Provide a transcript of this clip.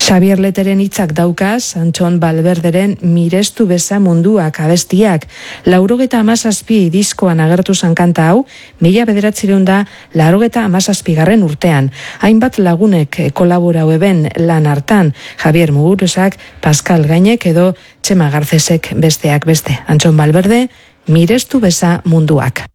Xabier Leteren hitzak daukaz, Antxon Balberderen Mirestu beza munduak abestiak. 97 diskoan agertu zan kanta hau, 1997 urtean. Hainbat lagunek kolaborau eben lan hartan, Javier Muguruzak, Pascal Gainek edo Txema Garcesek besteak beste. Antxon Balberde, Mirestu beza munduak.